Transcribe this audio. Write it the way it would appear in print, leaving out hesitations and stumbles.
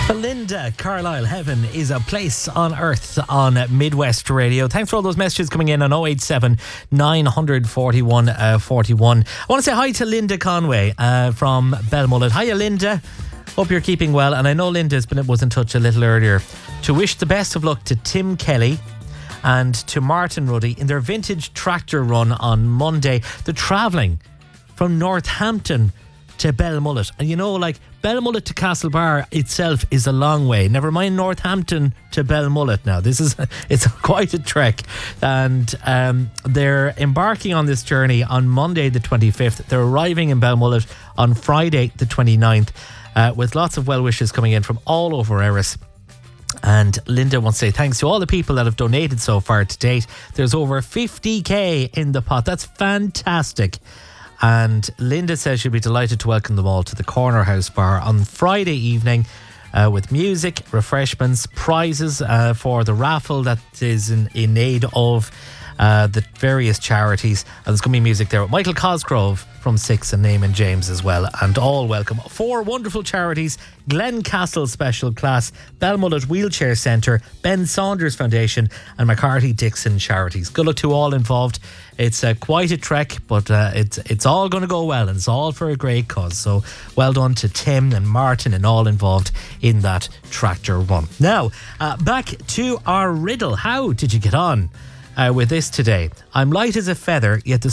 Belinda Carlisle, Heaven is a Place on Earth on Midwest Radio. Thanks for all those messages coming in on 087 941 41. I want to say hi to Linda Conway from Belmullet. Hiya, Linda. Hope you're keeping well. And I know Linda was in touch a little earlier to wish the best of luck to Tim Kelly and to Martin Ruddy in their vintage tractor run on Monday. They're travelling from Northampton to Belmullet. And you know, like, Belmullet to Castlebar itself is a long way. Never mind Northampton to Belmullet now. It's quite a trek. And they're embarking on this journey on Monday the 25th. They're arriving in Belmullet on Friday the 29th with lots of well wishes coming in from all over Erris. And Linda wants to say thanks to all the people that have donated so far to date. There's over 50k in the pot. That's fantastic. And Linda says she'll be delighted to welcome them all to the Corner House Bar on Friday evening with music, refreshments, prizes for the raffle that is in aid of the various charities. And there's going to be music there with Michael Cosgrove from 6 and Naaman James as well. And all welcome. 4 wonderful charities: Glencastle Special Class, Belmullet Wheelchair Centre, Ben Saunders Foundation and McCarthy Dixon Charities. Good luck to all involved. It's quite a trek, but it's all going to go well, and it's all for a great cause. So well done to Tim and Martin and all involved in that tractor run. Now, back to our riddle. How did you get on with this today? I'm light as a feather, yet the